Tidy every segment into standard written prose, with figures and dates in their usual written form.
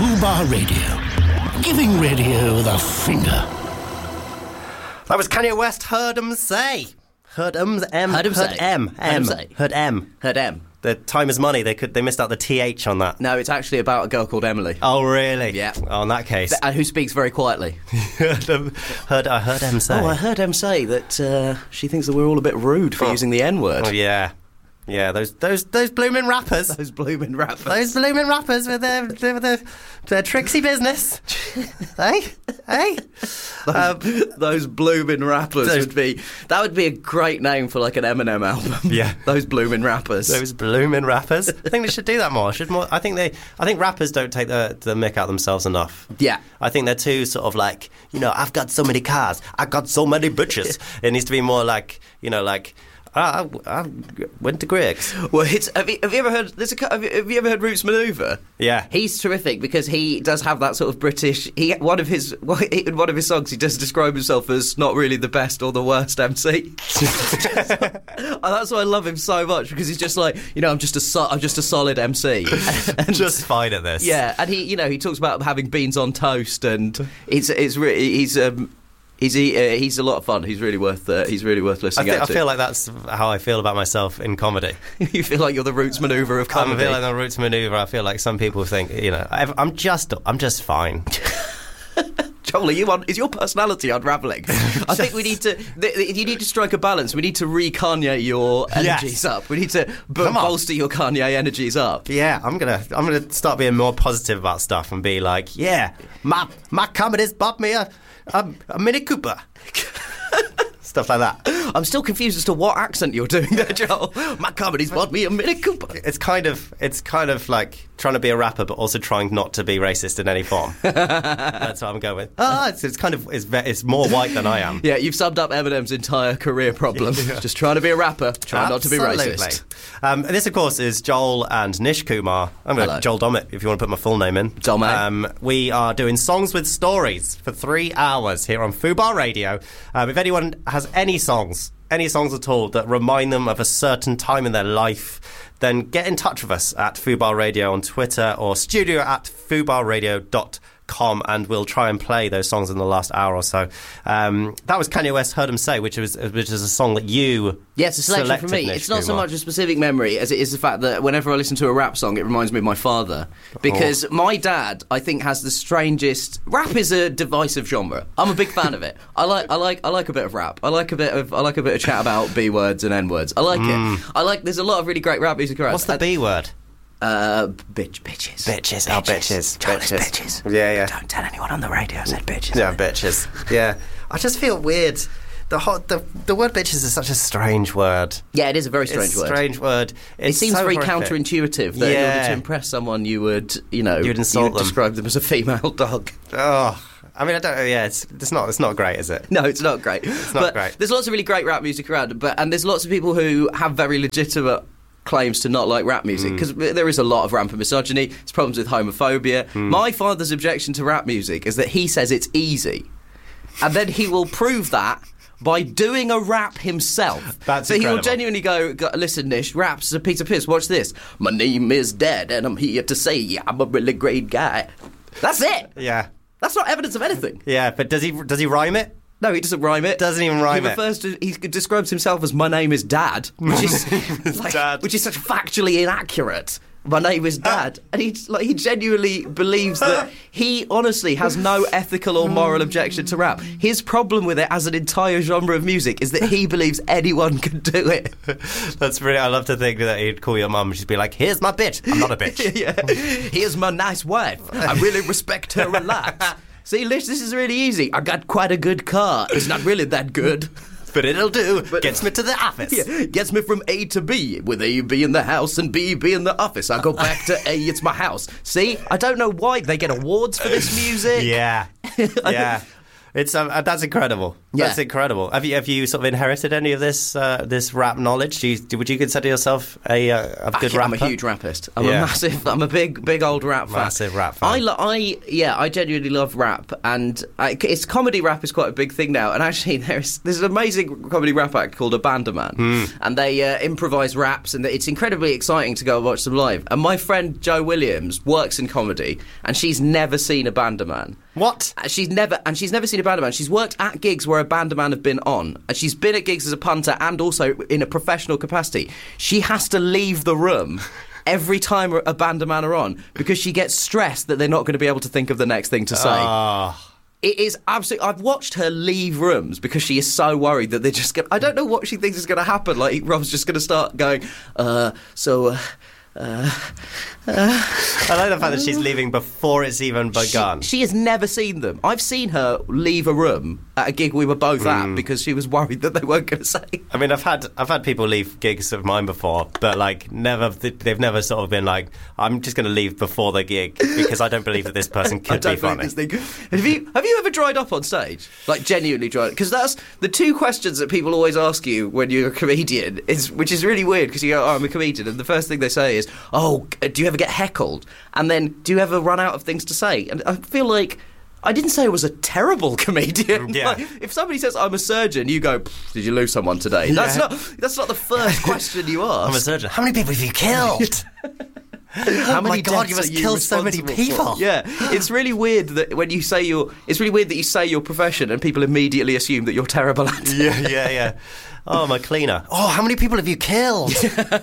Fubar Radio. Giving radio the finger. That was Kanye West, Heard 'em Say. Heard 'em, M. Heard 'em say. M. M. Heard M. Heard M. The time is money. They missed out the TH on that. No, it's actually about a girl called Emily. Oh, really? Yeah. Oh, in that case. Who speaks very quietly. I heard M say. Oh, I heard M say that she thinks that we're all a bit rude for using the N-word. Oh, yeah. Yeah, those blooming rappers. Those blooming rappers. Those blooming rappers with their tricksy business. Hey? Those blooming rappers would be a great name for like an Eminem album. Yeah. Those blooming rappers. Those blooming rappers. I think they should do that more. I think rappers don't take the mick out themselves enough. Yeah. I think they're too sort of like, I've got so many cars, I got so many bitches. It needs to be more like, I went to Greg's. Well, have you ever heard? Have you ever heard Roots Maneuver? Yeah, he's terrific because he does have that sort of British. In one of his songs, he does describe himself as not really the best or the worst MC. And that's why I love him so much because he's just like, I'm just a solid MC, and just fine at this. Yeah, and he talks about having beans on toast, and he's a lot of fun. He's really worth listening to. I feel like that's how I feel about myself in comedy. You feel like you're the Roots Maneuver of comedy. I feel like the Roots Maneuver. I feel like some people think, I'm just fine. Joel, is your personality unravelling? I think we need to. You need to strike a balance. We need to re-Kanye your energies up. We need to bolster your Kanye energies up. Yeah, I'm gonna start being more positive about stuff and be like, yeah, my comedy's bought me a Mini Cooper. Stuff like that. I'm still confused as to what accent you're doing there, Joel. My comedy's bought me a Mini Cooper. It's kind of like trying to be a rapper, but also trying not to be racist in any form. That's what I'm going with. It's more white than I am. Yeah, you've summed up Eminem's entire career problem. Yeah. Just trying to be a rapper, trying not to be racist. This, of course, is Joel and Nish Kumar. I'm going to Joel Dommett, if you want to put my full name in. Dommett. We are doing Songs with Stories for 3 hours here on Fubar Radio. If anyone has any songs at all that remind them of a certain time in their life, then get in touch with us at Fubar Radio on Twitter or studio@fubarradio.com, and we'll try and play those songs in the last hour or so. That was Kanye West, Heard 'em Say, which is a song that you it's a selection for me. It's not so much a specific memory as it is the fact that whenever I listen to a rap song, it reminds me of my father. Because my dad, I think, has the strangest. Rap is a divisive genre. I'm a big fan of it. I like a bit of rap. I like a bit of chat about B words and N words. I like it. There's a lot of really great rap music around. What's the B word? Bitches. Bitches. Oh, bitches. Bitches. Yeah. Don't tell anyone on the radio I said bitches. Yeah, bitches. Yeah. I just feel weird. The word bitches is such a strange word. Yeah, it is a very strange word. Strange word. It seems so very horrific. Counterintuitive that in order to impress someone you would, you'd insult them. Describe them as a female dog. Oh. I mean, I don't know. Yeah, it's not great, is it? No, it's not great. It's not great. There's lots of really great rap music around, and there's lots of people who have very legitimate claims to not like rap music because there is a lot of rampant misogyny. There's problems with homophobia. My father's objection to rap music is that he says it's easy, and then he will prove that by doing a rap himself. That's so incredible. He'll genuinely go, listen, Nish, rap's a piece of piss. Watch this. My name is Dad, and I'm here to say I'm a really great guy. That's it. Yeah. That's not evidence of anything. Yeah, but does he rhyme it? No, he doesn't rhyme it. Doesn't even rhyme He describes himself as my name is Dad, which is which is such factually inaccurate. My name is Dad, and he genuinely believes that he honestly has no ethical or moral objection to rap. His problem with it as an entire genre of music is that he believes anyone can do it. That's brilliant. I love to think that he'd call your mum and she'd be like, "Here's my bitch. I'm not a bitch. Yeah. Here's my nice wife. I really respect her a lot. See, Lish, this is really easy. I got quite a good car. It's not really that good. But it'll do. Gets me to the office. Yeah, gets me from A to B, with A being the house and B being the office. I go back to A, it's my house. See, I don't know why they get awards for this music. Yeah. Yeah. It's that's incredible. That's incredible. Have you sort of inherited any of this this rap knowledge? Would you consider yourself a good rapper? I'm a huge rappist. I'm a big old rap fan. Massive rap fan. I genuinely love rap, and it's comedy rap is quite a big thing now. And actually, there's an amazing comedy rap act called Abandaman, and they improvise raps, and it's incredibly exciting to go and watch them live. And my friend Jo Williams works in comedy, and she's never seen Abandaman. What? She's never seen Abandaman. She's worked at gigs where Abandaman have been on, and she's been at gigs as a punter and also in a professional capacity. She has to leave the room every time Abandaman are on because she gets stressed that they're not going to be able to think of the next thing to say. It is absolutely... I've watched her leave rooms because she is so worried that they're just going to... I don't know what she thinks is going to happen. Like, Rob's just going to start going, I like the fact that she's leaving before it's even begun. She has never seen them. I've seen her leave a room at a gig we were both at because she was worried that they weren't going to say. I mean, I've had people leave gigs of mine before, but like they've never sort of been like, I'm just going to leave before the gig because I don't believe that this person could be funny. Have you ever dried up on stage? Like genuinely dried? Because that's the two questions that people always ask you when you're a comedian, which is really weird because you go, I'm a comedian, and the first thing they say is, do you ever get heckled? And then, do you ever run out of things to say? And I feel like I didn't say I was a terrible comedian. Yeah. Like, if somebody says I'm a surgeon, you go, did you lose someone today? Yeah. That's not the first question you ask. I'm a surgeon. How many people have you killed? How many oh my God, deaths you must are kill so many people. Yeah, it's really weird that when you say it's really weird that you say your profession and people immediately assume that you're terrible at it. Yeah. Oh, I'm a cleaner. Oh, how many people have you killed?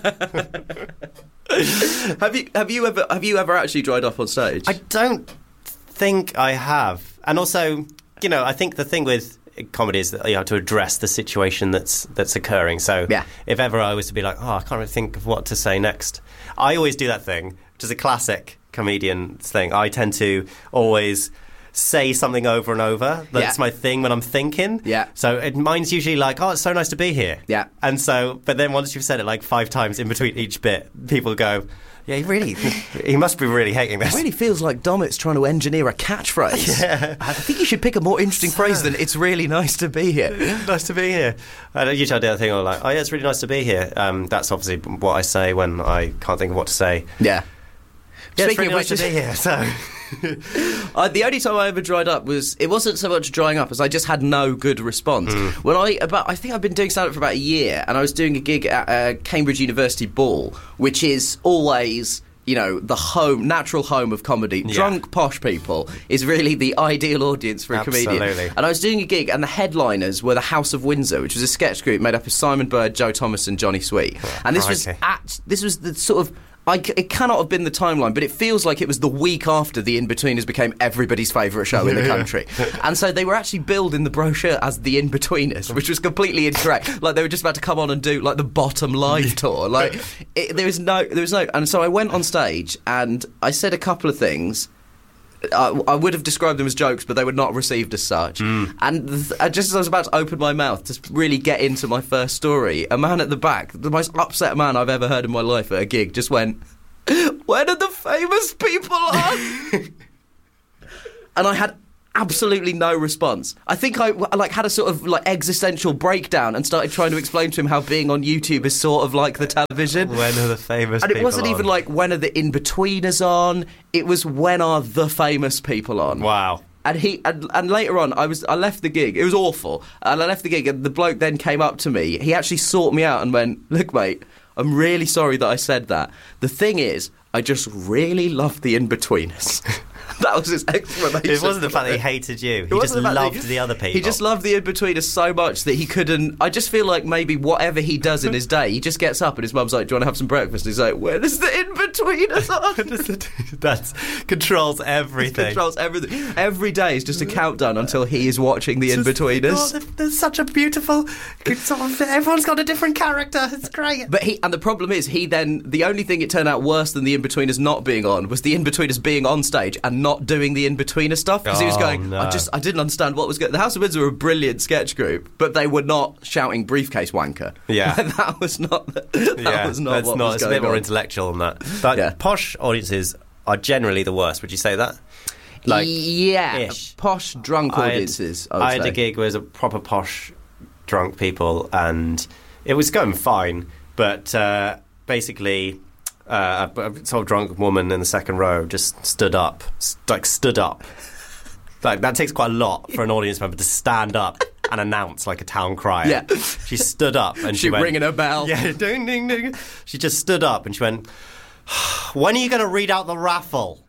Have you ever actually dried up on stage? I don't think I have. And also, I think the thing with comedy is that you have to address the situation that's occurring. So if ever I was to be like, I can't really think of what to say next, I always do that thing, which is a classic comedian thing. I tend to always say something over and over. That's my thing when I'm thinking. Yeah. So mine's usually like, it's so nice to be here. Yeah. And so, but then once you've said it like 5 times in between each bit, people go, yeah, he must be really hating this. It really feels like Domit's trying to engineer a catchphrase. Yeah. I think you should pick a more interesting phrase than "it's really nice to be here." Nice to be here. And usually I do that thing of like, it's really nice to be here. That's obviously what I say when I can't think of what to say. Yeah. It's really nice to be here, so... The only time I ever dried up it wasn't so much drying up as I just had no good response. When I think I've been doing stand-up for about a year, and I was doing a gig at Cambridge University Ball, which is always, the natural home of comedy. Yeah. Drunk, posh people is really the ideal audience for a comedian. And I was doing a gig, and the headliners were the House of Windsor, which was a sketch group made up of Simon Bird, Joe Thomas, and Johnny Sweet. And this was the sort of... it cannot have been the timeline, but it feels like it was the week after The In-Betweeners became everybody's favourite show in the country. And so they were actually billed in the brochure as The In-Betweeners, which was completely incorrect. Like, they were just about to come on and do, like, the Bottom Live tour. Like, there was no... And so I went on stage, and I said a couple of things. I would have described them as jokes, but they were not received as such. And just as I was about to open my mouth to really get into my first story, a man at the back, the most upset man I've ever heard in my life at a gig, just went, "When are the famous people on?" And I had absolutely no response. I think I had a sort of existential breakdown and started trying to explain to him how being on YouTube is sort of like the television. When are the famous people on? And it wasn't even like, when are the In-Betweeners on? It was, when are the famous people on? Wow. And later on, I left the gig. It was awful. And I left the gig, and the bloke then came up to me. He actually sought me out and went, "Look, mate, I'm really sorry that I said that. The thing is, I just really love the In-Betweeners." That was his explanation. It wasn't the fact that he hated you. He just loved the other people. He just loved the In-Betweeners so much that he couldn't... I just feel like maybe whatever he does in his day, he just gets up and his mum's like, "Do you want to have some breakfast?" And he's like, "When is the In-Betweeners on?" That controls everything. It controls everything. Every day is just a countdown until he is watching the In-Betweeners. There's such a beautiful... Everyone's got a different character. It's great. And the problem is, the only thing it turned out worse than the In-Betweeners not being on was the In-Betweeners being on stage and not doing the In-Betweener stuff, because he was going, no. I didn't understand what was going on. The House of Windsor were a brilliant sketch group, but they were not shouting "briefcase wanker." Yeah. That was not what was going on. It's a bit more intellectual than that. But posh audiences are generally the worst, would you say that? Ish. Posh drunk audiences. I had a gig with a proper posh drunk people, and it was going fine, but basically a sort of drunk woman in the second row just stood up. Like, that takes quite a lot for an audience member to stand up and announce like a town crier. Yeah. She stood up and she went... ringing her bell. Yeah, ding, ding, ding. She just stood up and she went, when are you going to read out the raffle?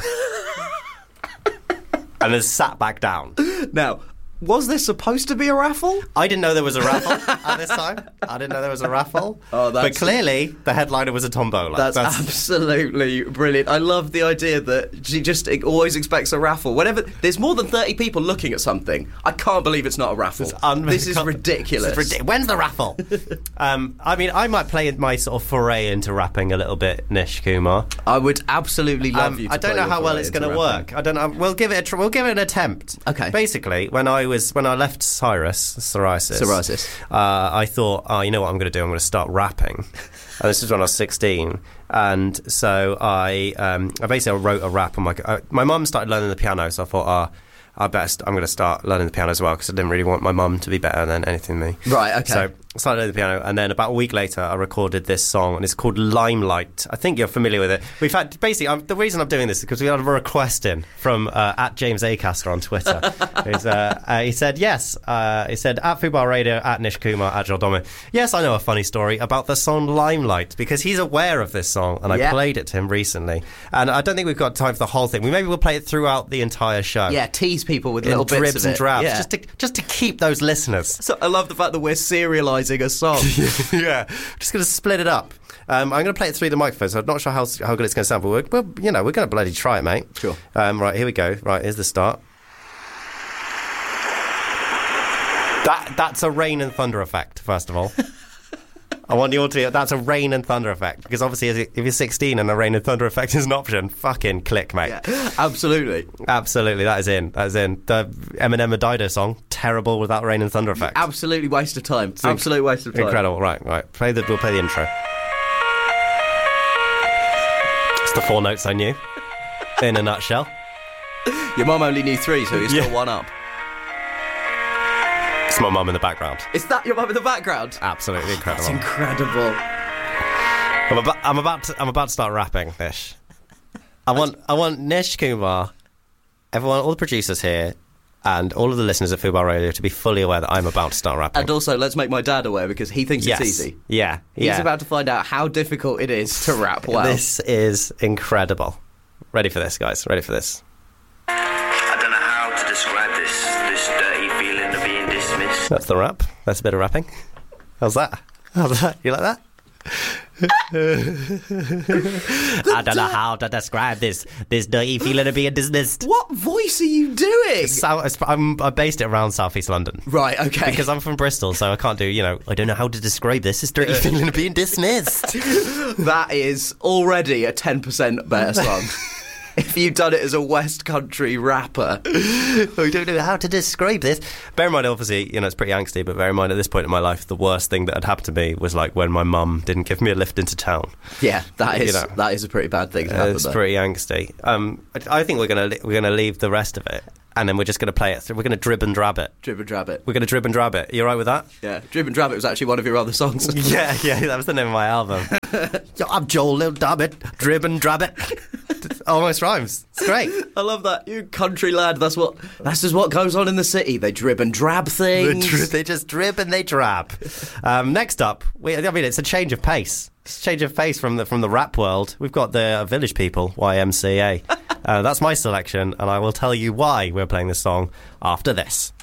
And then sat back down. Now, was there supposed to be a raffle? I didn't know there was a raffle at this time. I didn't know there was a raffle. But clearly, the headliner was a tombola. That's absolutely brilliant. I love the idea that she just always expects a raffle. Whenever there's more than 30 people looking at something, I can't believe it's not a raffle. This is ridiculous. When's the raffle? I mean, I might play my sort of foray into rapping a little bit, Nish Kumar. I would absolutely love you to I don't know how well it's going to work. I don't know. We'll give it an attempt. Okay. Basically, when I left psoriasis, I thought, you know what I'm going to do? I'm going to start rapping. And this is when I was 16. And so I basically wrote a rap on my mum started learning the piano, so I thought, I'm going to start learning the piano as well, because I didn't really want my mum to be better than anything than me. Right, okay. So I started learning the piano, and then about a week later, I recorded this song, and it's called Limelight. I think you're familiar with it. We've had, basically, the reason I'm doing this is because we had a request in from at James Acaster on Twitter. He said, yes, he said, at Fubar Radio, at Nish Kumar, at Joel Dommett. Yes, I know a funny story about the song Limelight, because he's aware of this song, and I played it to him recently. And I don't think we've got time for the whole thing. Maybe we'll play it throughout the entire show. Yeah, tease people with little dribs bits of and drabs, yeah. just to keep those listeners. So I love the fact that we're serialising a song. Yeah, just going to split it up. I'm going to play it through the microphone, so I'm not sure how good it's going to sound, but we're going to bloody try it, mate. Sure. Right, here we go. Right, here's the start. That's a rain and thunder effect, first of all. I want you all to... That's a rain and thunder effect. Because obviously, if you're 16 and a rain and thunder effect is an option, fucking click, mate. Yeah, absolutely. Absolutely, that is in. The Eminem Dido song, terrible without rain and thunder effect. Absolutely waste of time. Absolute waste of time. Incredible. Right. We'll play the intro. It's the 4 notes I knew, in a nutshell. Your mum only knew 3, so you're still 1 up. It's my mum in the background. Is that your mum in the background? Absolutely incredible. That's incredible. I'm about to start rapping, Nish. I want Nish Kumar, everyone, all the producers here, and all of the listeners at Fubar Radio to be fully aware that I'm about to start rapping. And also, let's make my dad aware, because he thinks it's easy. Yeah. He's about to find out how difficult it is to rap well. This is incredible. Ready for this, guys? Ready for this? I don't know how to describe this dirty feeling of being dismissed. That's the rap. That's a bit of rapping. How's that? You like that? I don't know how to describe this dirty feeling of being dismissed. What voice are you doing? I based it around South East London. Right, okay. Because I'm from Bristol, so I can't do, I don't know how to describe this dirty feeling of being dismissed. That is already a 10% better song. If you'd done it as a West Country rapper. I don't know how to describe this. Bear in mind, obviously, it's pretty angsty, but bear in mind, at this point in my life, the worst thing that had happened to me was like when my mum didn't give me a lift into town. Yeah, that is a pretty bad thing to happen. It's pretty angsty. I think we're gonna leave the rest of it, and then we're just gonna play it through. We're gonna drib and drab it. Drib and drab it. We're gonna drib and drab it. You all right with that? Yeah, Drib and Drab It was actually one of your other songs. yeah, that was the name of my album. I'm Joel Lil Dabbit, Drib and Drab It. Almost rhymes. It's great. I love that. You country lad. That's just what goes on in the city. They drib and drab things. They just drib and they drab. Next up, it's a change of pace. It's a change of pace from the rap world. We've got the Village People, YMCA. That's my selection, and I will tell you why we're playing this song after this.